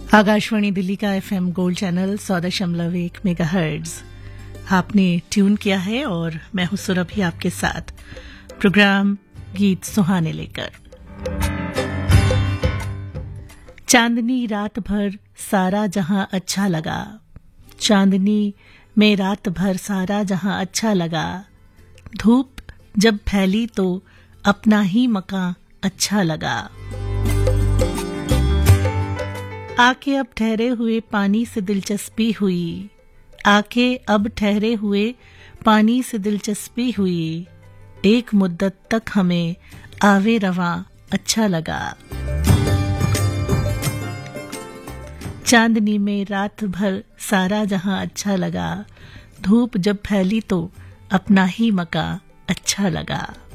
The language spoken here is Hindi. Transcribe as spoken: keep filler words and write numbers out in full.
आकाशवाणी दिल्ली का एफएम गोल्ड चैनल सौ दशमलव एक मेगाहर्ट्ज आपने ट्यून किया है और मैं हूं सुरभि आपके साथ प्रोग्राम गीत सुहाने लेकर। चांदनी रात भर सारा जहां अच्छा लगा, चांदनी में रात भर सारा जहां अच्छा लगा, धूप जब फैली तो अपना ही मकां अच्छा लगा। आके अब ठहरे हुए पानी से दिलचस्पी हुई, आके अब ठहरे हुए पानी से दिलचस्पी हुई, एक मुद्दत तक हमें आवे रवां अच्छा लगा। चांदनी में रात भर सारा जहां अच्छा लगा, धूप जब फैली तो अपना ही मकां अच्छा लगा।